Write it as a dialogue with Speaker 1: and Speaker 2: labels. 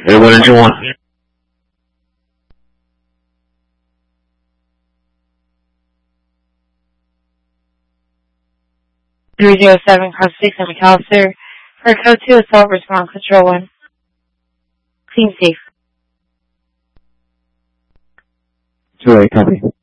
Speaker 1: Hey, what did you want?
Speaker 2: 307 Cross 6 in McAllister for Code 2 Assault Response Control 1. Team safe.
Speaker 1: 2-8, copy.